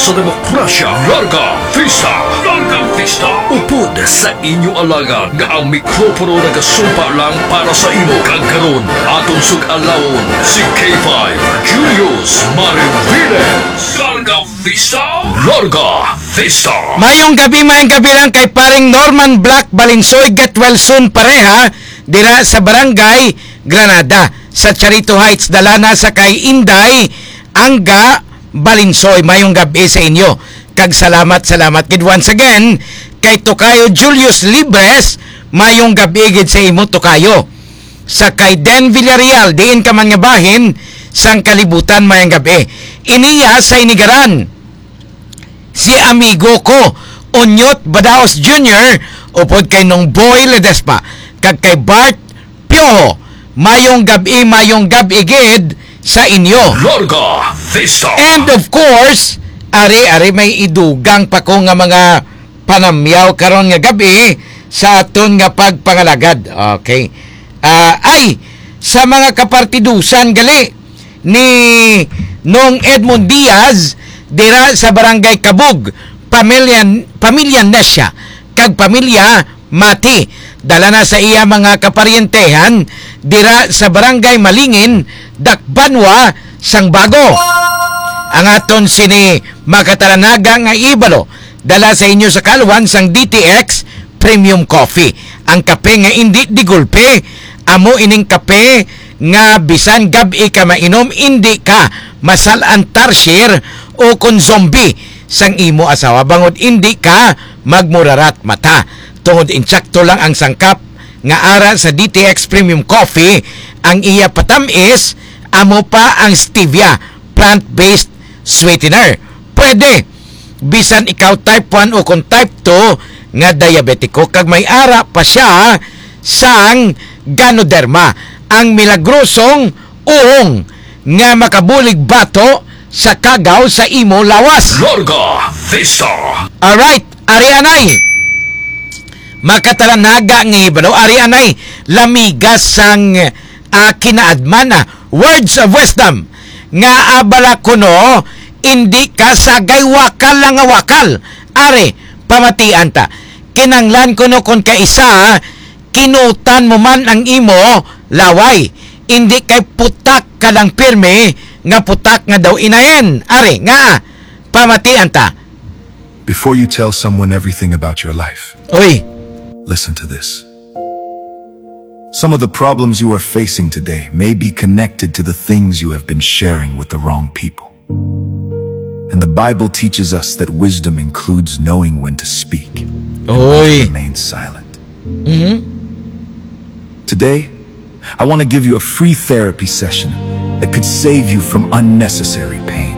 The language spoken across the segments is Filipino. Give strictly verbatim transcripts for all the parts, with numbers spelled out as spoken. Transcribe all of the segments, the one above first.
sa demokrasya. Larga Vista! Larga Vista! Upod sa inyo alagad nga ang mikropono nagasumpa lang para sa imo. Kagkaroon atong sug-alawon si K five Julius Mariviles. Larga Vista! Larga Vista! Mayong gabi, mayong gabi lang kay paring Norman Black Balinsoy. Get well soon pareha dira sa Barangay Granada sa Charito Heights, Dalana sa kay Inday Angga Balinsoy. Mayong gabi sa inyo. Kag salamat, salamat gid once again kay Tokayo Julius Libres. Mayong gabi gid sa imo Tokayo. Sa kay Den Villarreal, diin ka man nga bahin sang kalibutan, mayong gabi. Iniya sa Inigaran, si amigo ko Onyot Badaos Junior upod kay Nong Boy Ledespa kag kay Bart Pioho. Mayong gabi, mayong gabi gid sa inyo. Larga Vista! And of course, ari-ari may idugang pa ko nga mga panamyaw karon nga gabi sa aton nga pagpangalagad. Okay. Ah, ay, sa mga kapartidusan gali ni Nong Edmond Diaz dira sa Barangay Kabug, pamilya pamilya Nesya kag pamilya Mati. Dala na sa iya mga kaparyentehan dira sa Barangay Malingin, Dakbanwa, Sangbago. Ang aton sini makataranaga nga ibalo dala sa inyo sa kalwan sang D T X Premium Coffee. Ang kape nga indi di gulpe, amo ining kape nga bisan gabi ka mainom, indi ka masalan tarsier o kon zombie sang imo asawa bangod indi ka magmurarat mata. Tungod insakto lang ang sangkap nga ara sa D T X Premium Coffee, ang iya patamis amo pa ang stevia, plant-based sweetener. Pwede bisan ikaw type one o kon type two nga diabetiko kag may ara pa siya sang Ganoderma, ang milagrosong uong nga makabulig bato sa kagaw sa imo lawas. Larga Vista! Alright, ari anay makataranaga nga ibalo, ari anay lamigas sang uh, kinaadman na words of wisdom nga abala kuno, indi ka sagay wakal lang nga wakal. Ari pamatian ta, kinanglan kuno kon kaisa kinutan mo man ang imo laway, indi kay putak ka lang pirme nga putak nga daw inayen. Ari nga pamatian ta. Before you tell someone everything about your life, Uy, listen to this. Some of the problems you are facing today may be connected to the things you have been sharing with the wrong people. And the Bible teaches us that wisdom includes knowing when to speak and when Oy. to remain silent. Mhm. Today, I want to give you a free therapy session that could save you from unnecessary pain.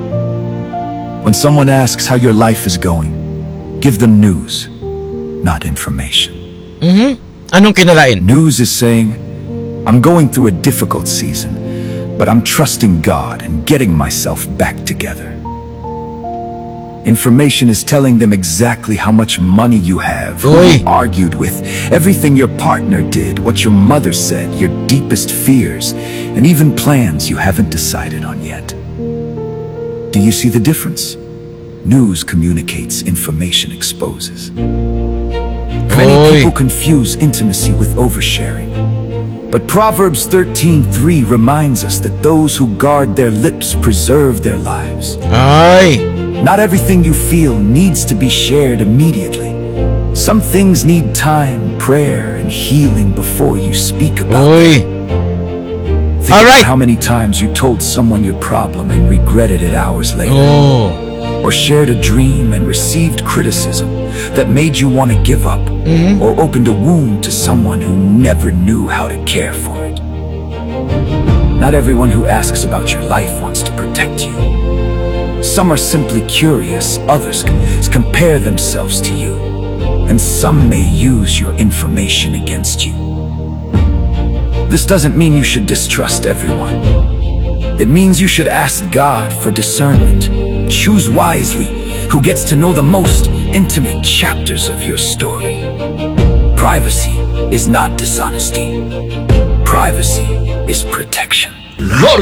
When someone asks how your life is going, give them news, not information. Mhm. Anong kinalain? News is saying, I'm going through a difficult season, but I'm trusting God and getting myself back together. Information is telling them exactly how much money you have, who Oy. you argued with, everything your partner did, what your mother said, your deepest fears, and even plans you haven't decided on yet. Do you see the difference? News communicates, information exposes. Many Oy. people confuse intimacy with oversharing. But Proverbs thirteen three reminds us that those who guard their lips preserve their lives. Ay, Not everything you feel needs to be shared immediately. Some things need time, prayer, and healing before you speak about them. uy. Think All right. about how many times you told someone your problem and regretted it hours later. Oh. Or shared a dream and received criticism that made you want to give up. Or opened a wound to someone who never knew how to care for it. Not everyone who asks about your life wants to protect you. Some are simply curious, others compare themselves to you, and some may use your information against you. This doesn't mean you should distrust everyone. It means you should ask God for discernment. Choose wisely who gets to know the most intimate chapters of your story. Privacy is not dishonesty. Privacy is protection. Larga